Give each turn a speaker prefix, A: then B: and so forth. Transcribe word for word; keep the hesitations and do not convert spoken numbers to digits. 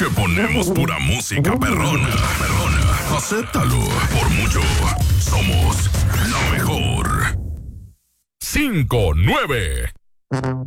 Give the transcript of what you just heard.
A: que ponemos pura música perrona. Perrona. Acéptalo. Por mucho, somos la mejor. cinco nueve